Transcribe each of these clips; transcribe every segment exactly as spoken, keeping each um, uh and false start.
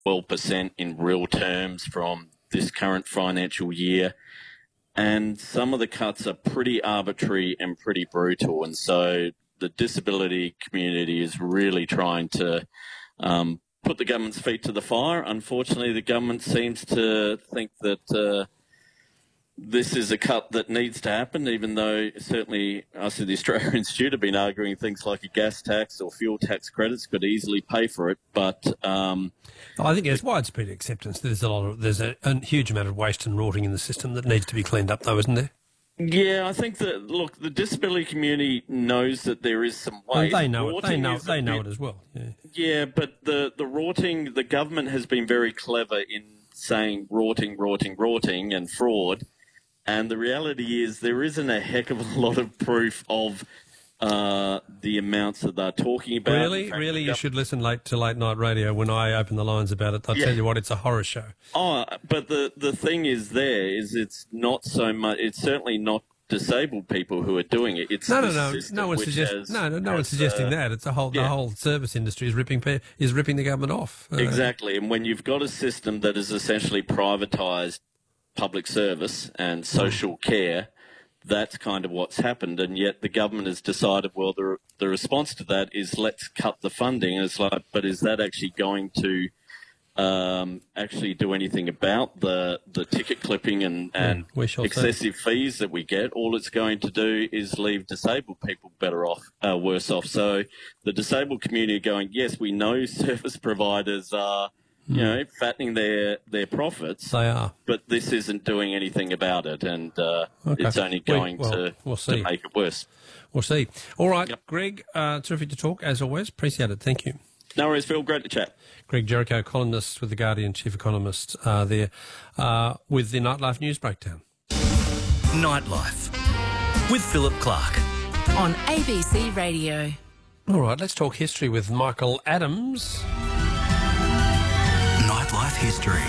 twelve percent in real terms from this current financial year. And some of the cuts are pretty arbitrary and pretty brutal. And so the disability community is really trying to um, put the government's feet to the fire. Unfortunately, the government seems to think that uh, this is a cut that needs to happen, even though certainly us at the Australia Institute have been arguing things like a gas tax or fuel tax credits could easily pay for it. But um, I think there's widespread acceptance that there's a lot of there's a, a huge amount of waste and rotting in the system that needs to be cleaned up, though, isn't there? Yeah, I think that, look, the disability community knows that there is some waste. Well, they know it. They Rorting know, is a they know bit- it as well. Yeah. Yeah, but the, the rorting, the government has been very clever in saying rorting, rorting, rorting and fraud. And the reality is there isn't a heck of a lot of proof of uh, the amounts that they're talking about. Really, In fact, really, the you gov- should listen late to late night radio when I open the lines about it. I'll Yeah. tell you what, it's a horror show. Oh, but the, the thing is there is it's not so much, it's certainly not disabled people who are doing it. It's No, the no, no, system no one's which suggesting. has- No, no, no one's has, suggesting uh, that. It's a whole the yeah. whole service industry is ripping pe- is ripping the government off. Uh, Exactly. And when you've got a system that is essentially privatised public service and social care, that's kind of what's happened. And yet the government has decided, well, the, the response to that is let's cut the funding. And it's like, but is that actually going to um, actually do anything about the, the ticket clipping and, and we shall see. excessive fees that we get? All it's going to do is leave disabled people better off, uh, worse off. So the disabled community are going, yes, we know service providers are, you know, fattening their, their profits, They are. but this isn't doing anything about it, and uh, Okay. it's only We- going well, to, we'll see. to make it worse. We'll see. All right, Yep. Greg, uh, terrific to talk, as always. Appreciate it. Thank you. No worries, Phil. Great to chat. Greg Jericho, columnist with The Guardian, chief economist uh, there, uh, with the Nightlife News Breakdown. Nightlife with Philip Clark. On A B C Radio. All right, let's talk history with Michael Adams. Nightlife history.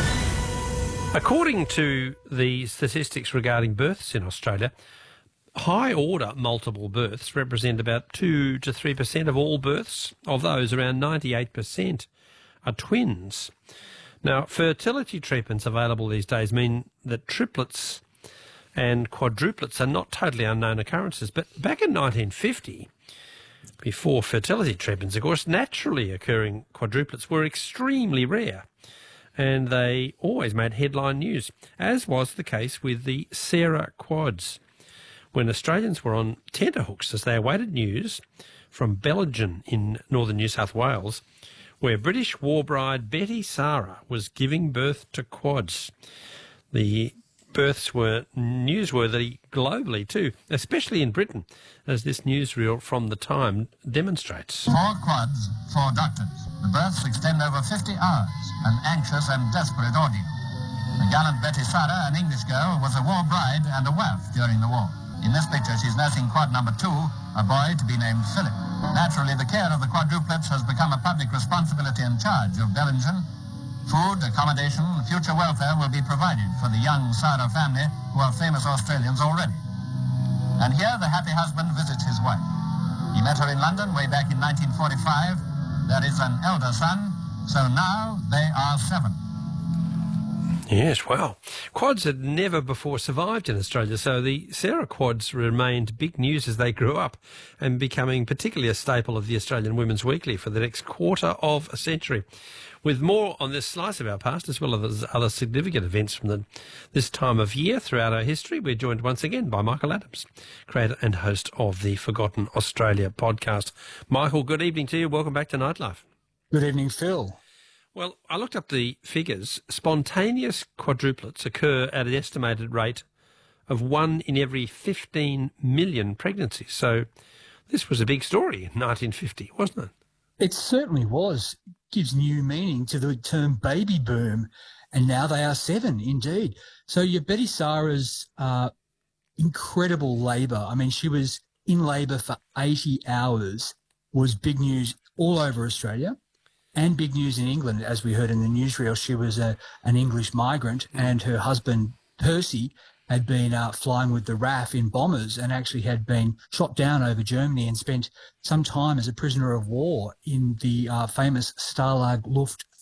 According to the statistics regarding births in Australia, high-order multiple births represent about two to three percent of all births. Of those, around ninety-eight percent are twins. Now, fertility treatments available these days mean that triplets and quadruplets are not totally unknown occurrences. But back in nineteen fifty, before fertility treatments, of course, naturally occurring quadruplets were extremely rare, and they always made headline news, as was the case with the Sarah quads, when Australians were on tenterhooks as they awaited news from Bellingen in northern New South Wales, where British war bride Betty Sarah was giving birth to quads. The births were newsworthy globally too, especially in Britain, as this newsreel from the time demonstrates. Four quads, four doctors. The births extend over fifty hours, an anxious and desperate ordeal. The gallant Betty Sarah, an English girl, was a war bride and a wife during the war. In this picture, she's nursing quad number two, a boy to be named Philip. Naturally, the care of the quadruplets has become a public responsibility and charge of Bellingen. Food, accommodation, future welfare will be provided for the young Sarah family, who are famous Australians already. And here the happy husband visits his wife. He met her in London way back in nineteen forty-five. There is an elder son, so now they are seven. Yes, wow. Quads had never before survived in Australia, so the Sarah quads remained big news as they grew up and becoming particularly a staple of the Australian Women's Weekly for the next quarter of a century. With more on this slice of our past, as well as other significant events from the, this time of year throughout our history, we're joined once again by Michael Adams, creator and host of the Forgotten Australia podcast. Michael, good evening to you. Welcome back to Nightlife. Good evening, Phil. Well, I looked up the figures. Spontaneous quadruplets occur at an estimated rate of one in every fifteen million pregnancies. So this was a big story in nineteen fifty, wasn't it? It certainly was. Gives new meaning to the term baby boom, and now they are seven, indeed. So your Betty Sarah's uh, incredible labour, I mean, she was in labour for eighty hours, was big news all over Australia and big news in England. As we heard in the newsreel, she was a, an English migrant, and her husband, Percy, had been uh, flying with the R A F in bombers and actually had been shot down over Germany and spent some time as a prisoner of war in the uh, famous Stalag Luft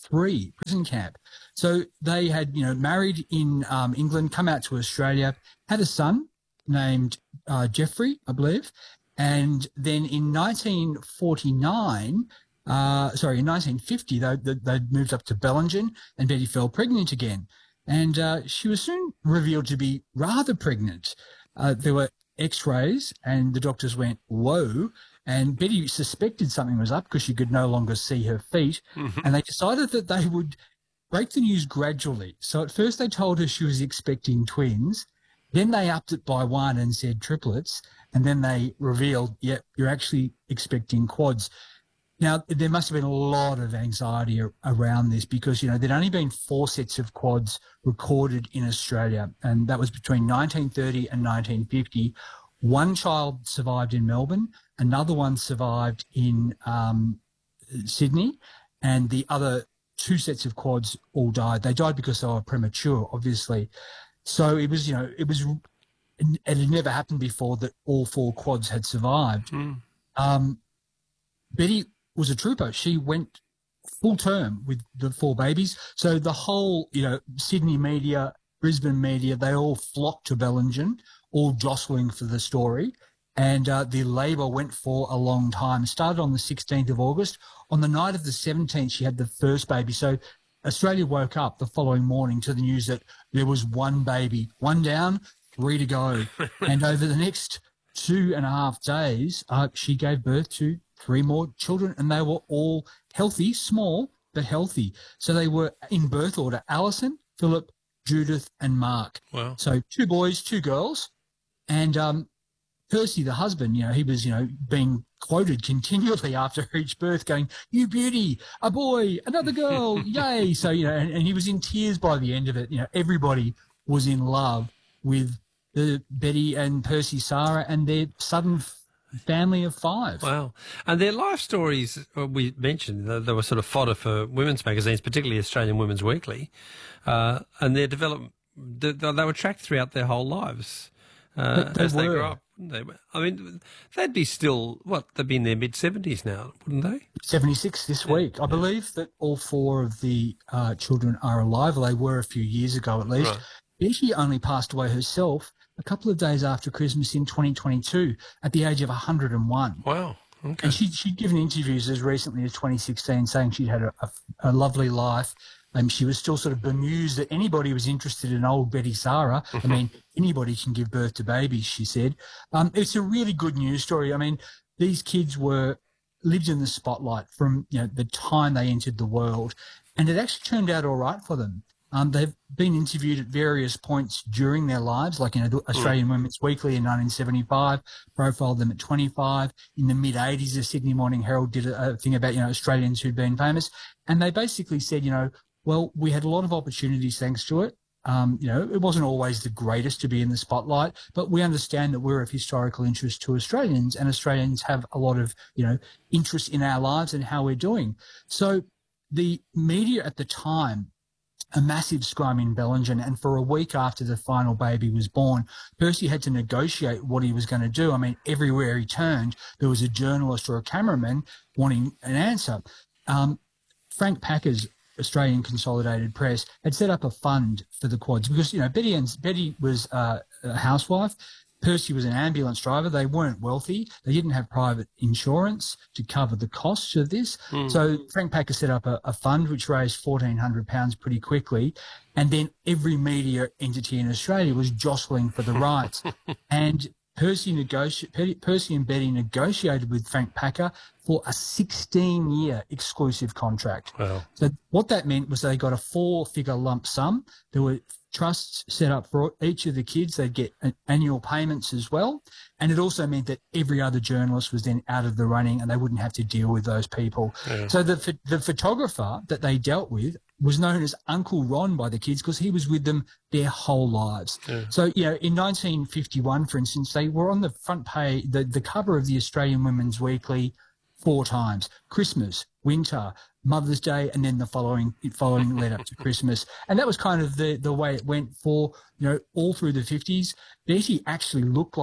three prison camp. So they had, you know, married in um, England, come out to Australia, had a son named uh, Jeffrey, I believe. And then in nineteen forty-nine, uh, sorry, in nineteen fifty, they, they moved up to Bellingen and Betty fell pregnant again. And uh, she was soon revealed to be rather pregnant. Uh, there were x-rays and the doctors went, whoa. And Betty suspected something was up because she could no longer see her feet. Mm-hmm. And they decided that they would break the news gradually. So at first they told her she was expecting twins. Then they upped it by one and said triplets. And then they revealed, yep, you're actually expecting quads. Now, there must have been a lot of anxiety around this because, you know, there'd only been four sets of quads recorded in Australia, and that was between nineteen thirty and nineteen fifty. One child survived in Melbourne, another one survived in um, Sydney, and the other two sets of quads all died. They died because they were premature, obviously. So it was, you know, it was, it had never happened before that all four quads had survived. Mm. Um, Betty was a trooper. She went full term with the four babies. So the whole, you know, Sydney media, Brisbane media, they all flocked to Bellingen, all jostling for the story. And uh, the labour went for a long time. It started on the sixteenth of August. On the night of the seventeenth, she had the first baby. So Australia woke up the following morning to the news that there was one baby, one down, three to go. And over the next two and a half days, uh, she gave birth to three more children, and they were all healthy, small, but healthy. So they were in birth order: Alison, Philip, Judith, and Mark. Wow. So two boys, two girls. And um, Percy, the husband, you know, he was, you know, being quoted continually after each birth going, you beauty, a boy, another girl, yay. So, you know, and, and he was in tears by the end of it. You know, everybody was in love with the Betty and Percy Sarah and their sudden family of five. Wow. And their life stories, we mentioned, they were sort of fodder for women's magazines, particularly Australian Women's Weekly, uh, and their development, they, they were tracked throughout their whole lives uh, they as were. they grew up. They were, I mean, they'd be still, what, they'd be in their mid-seventies now, wouldn't they? seventy-six this Yeah. week. I Yeah. believe that all four of the uh, children are alive. They were a few years ago at least. Right. Betty only passed away herself a couple of days after Christmas in twenty twenty-two at the age of one hundred and one. Wow. Okay. And she, she'd given interviews as recently as twenty sixteen saying she'd had a, a, a lovely life. Um, she was still sort of bemused that anybody was interested in old Betty Sarah. I mean, anybody can give birth to babies, she said. Um, it's a really good news story. I mean, these kids were lived in the spotlight from, you know, the time they entered the world, and it actually turned out all right for them. Um, they've been interviewed at various points during their lives, like, you know, the Australian mm. Women's Weekly in nineteen seventy-five profiled them at twenty-five. In the mid-eighties, the Sydney Morning Herald did a, a thing about, you know, Australians who'd been famous. And they basically said, you know, well, we had a lot of opportunities thanks to it. Um, you know, it wasn't always the greatest to be in the spotlight, but we understand that we're of historical interest to Australians, and Australians have a lot of, you know, interest in our lives and how we're doing. So the media at the time, a massive scrum in Bellingen, and for a week after the final baby was born, Percy had to negotiate what he was going to do. I mean, everywhere he turned, there was a journalist or a cameraman wanting an answer. Um, Frank Packer's Australian Consolidated Press had set up a fund for the quads because, you know, Betty and Betty was uh, a housewife. Percy was an ambulance driver. They weren't wealthy. They didn't have private insurance to cover the costs of this. Mm. So Frank Packer set up a, a fund which raised fourteen hundred pounds pretty quickly. And then every media entity in Australia was jostling for the rights. And Percy, negoti- Percy and Betty negotiated with Frank Packer for a sixteen-year exclusive contract. Wow. So what that meant was they got a four-figure lump sum. There were trusts set up for each of the kids. They'd get annual payments as well. And it also meant that every other journalist was then out of the running and they wouldn't have to deal with those people. Yeah. So the the photographer that they dealt with was known as Uncle Ron by the kids because he was with them their whole lives. Yeah. So, you know, in nineteen fifty-one, for instance, they were on the front page, the, the cover of the Australian Women's Weekly four times: Christmas, winter, Mother's Day, and then the following following led up to Christmas. And that was kind of the, the way it went for, you know, all through the fifties. Betty actually looked like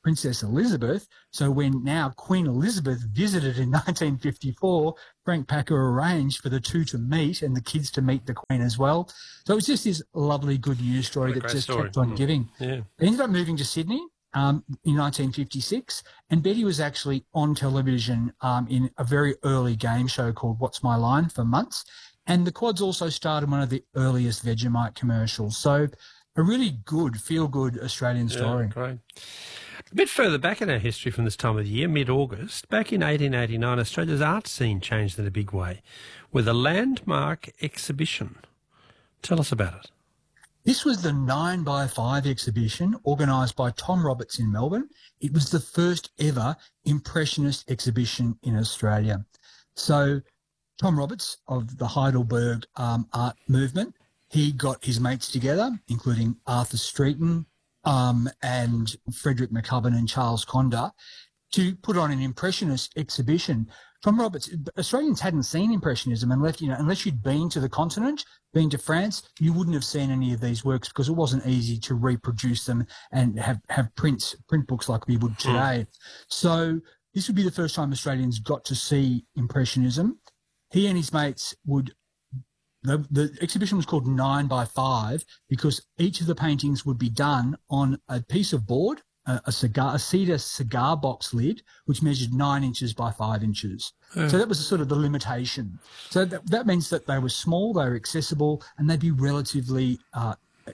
Princess Elizabeth. So when now Queen Elizabeth visited in nineteen fifty-four, Frank Packer arranged for the two to meet and the kids to meet the Queen as well. So it was just this lovely good news story that just story. kept on Mm. giving. Yeah. They ended up moving to Sydney um, in nineteen fifty-six, and Betty was actually on television um, in a very early game show called What's My Line for months. And the Quads also starred in one of the earliest Vegemite commercials. So a really good, feel-good Australian story. Yeah, great. A bit further back in our history from this time of the year, mid-August, back in eighteen eighty-nine, Australia's art scene changed in a big way with a landmark exhibition. Tell us about it. This was the nine by five exhibition organised by Tom Roberts in Melbourne. It was the first ever Impressionist exhibition in Australia. So Tom Roberts of the Heidelberg um, art movement, he got his mates together, including Arthur Streeton um, and Frederick McCubbin and Charles Condar, to put on an Impressionist exhibition. Tom Roberts, Australians hadn't seen Impressionism unless, you know, unless you'd been to the continent, been to France, you wouldn't have seen any of these works because it wasn't easy to reproduce them and have, have prints, print books like we would today. Mm. So this would be the first time Australians got to see Impressionism. He and his mates would, the, the exhibition was called nine by five because each of the paintings would be done on a piece of board, a, a cigar, a cedar cigar box lid, which measured nine inches by five inches. Yeah. So that was sort of the limitation. So that, that means that they were small, they were accessible, and they'd be relatively uh,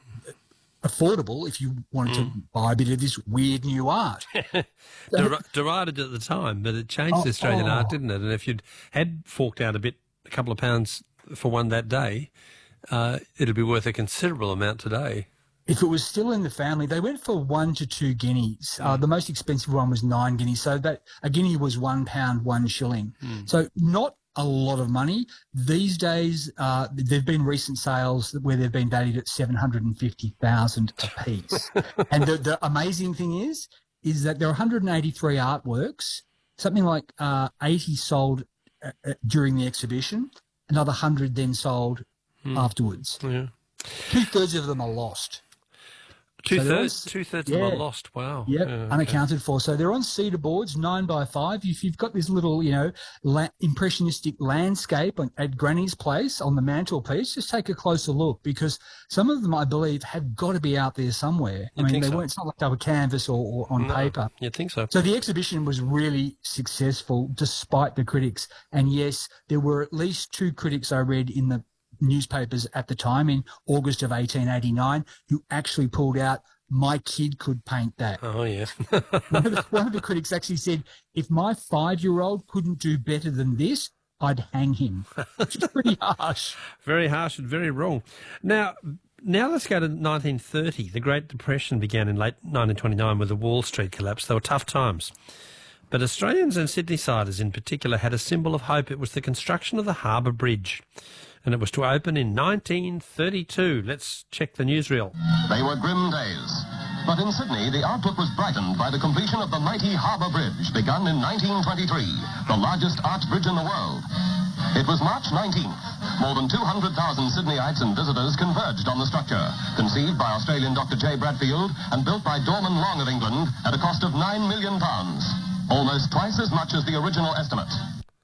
affordable if you wanted mm. to buy a bit of this weird new art. Der- derided at the time, but it changed oh, Australian oh. art, didn't it? And if you'd had forked out a bit, a couple of pounds for one that day, uh, it'd be worth a considerable amount today. If it was still in the family, they went for one to two guineas. Mm. Uh, the most expensive one was nine guineas. So that a guinea was one pound, one shilling. Mm. So not a lot of money. These days, uh, there have been recent sales where they've been valued at seven hundred fifty thousand dollars a piece. And the, the amazing thing is, is that there are one hundred eighty-three artworks, something like uh, eighty sold uh, uh, during the exhibition, another one hundred then sold mm. afterwards. Yeah. Two-thirds of them are lost. Two-thirds so two-thirds yeah, of them are lost, wow. Yep, yeah, okay. unaccounted for. So they're on cedar boards, nine by five. If you've got this little, you know, la- impressionistic landscape on, at Granny's place on the mantelpiece, just take a closer look because some of them, I believe, have got to be out there somewhere. You'd I mean, they so. weren't, it's not like they were canvas or, or on no, paper. You'd think so. So the exhibition was really successful despite the critics. And yes, there were at least two critics I read in the newspapers at the time in August of eighteen eighty-nine who actually pulled out, my kid could paint that. Oh, yeah. one, of the, one of the critics actually said, if my five-year-old couldn't do better than this, I'd hang him. Which is pretty harsh. Very harsh and very wrong. Now, now let's go to nineteen thirty. The Great Depression began in late nineteen twenty-nine with the Wall Street collapse. They were tough times. But Australians and Sydney-siders in particular had a symbol of hope. It was the construction of the Harbour Bridge. And it was to open in nineteen thirty-two. Let's check the newsreel. They were grim days. But in Sydney, the outlook was brightened by the completion of the mighty Harbour Bridge, begun in nineteen twenty-three, the largest arch bridge in the world. It was March nineteenth. More than two hundred thousand Sydneyites and visitors converged on the structure, conceived by Australian Doctor J. Bradfield and built by Dorman Long of England at a cost of nine million pounds, almost twice as much as the original estimate.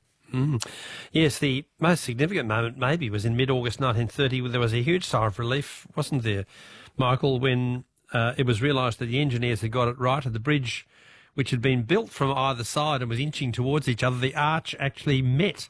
Mm. Yes, the most significant moment maybe was in mid-August nineteen thirty when there was a huge sigh of relief, wasn't there, Michael, when uh, it was realised that the engineers had got it right and the bridge, which had been built from either side and was inching towards each other, the arch actually met.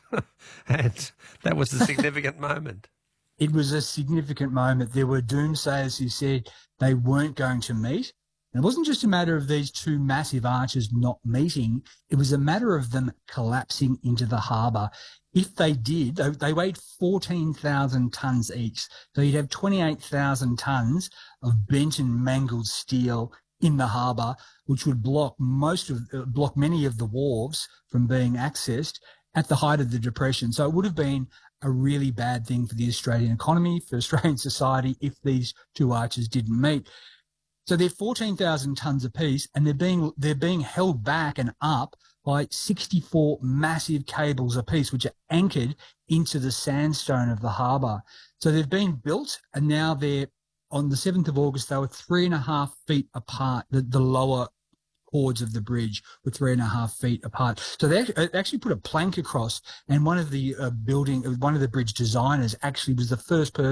And that was a significant moment. It was a significant moment. There were doomsayers who said they weren't going to meet. And it wasn't just a matter of these two massive arches not meeting. It was a matter of them collapsing into the harbour. If they did, they, they weighed fourteen thousand tonnes each. So you'd have twenty-eight thousand tonnes of bent and mangled steel in the harbour, which would block most of, uh, block many of the wharves from being accessed at the height of the Depression. So it would have been a really bad thing for the Australian economy, for Australian society, if these two arches didn't meet. So they're fourteen thousand tonnes apiece, and they're being they're being held back and up by sixty-four massive cables apiece, which are anchored into the sandstone of the harbour. So they've been built, and now they're on the seventh of August. They were three and a half feet apart, the, the lower chords of the bridge were three and a half feet apart. So they actually put a plank across, and one of the uh, building, one of the bridge designers actually was the first person